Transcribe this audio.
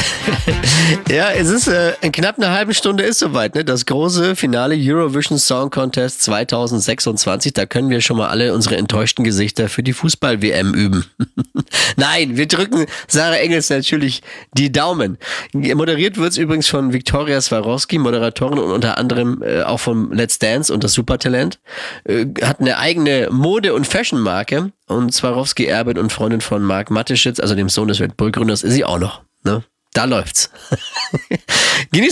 Ja, es ist in knapp einer halben Stunde ist soweit, ne? Das große Finale Eurovision Song Contest 2026. Da können wir schon mal alle unsere enttäuschten Gesichter für die Fußball-WM üben. Nein, wir drücken Sarah Engels natürlich die Daumen. Moderiert wird's übrigens von Viktoria Swarovski, Moderatorin und unter anderem auch vom Let's Dance und das Supertalent. Hat eine eigene Mode- und Fashion-Marke. Und Swarovski, Erbin und Freundin von Marc Mateschitz, also dem Sohn des Red Bull-Gründers, ist sie auch noch. Ne? Da läuft's. Genießt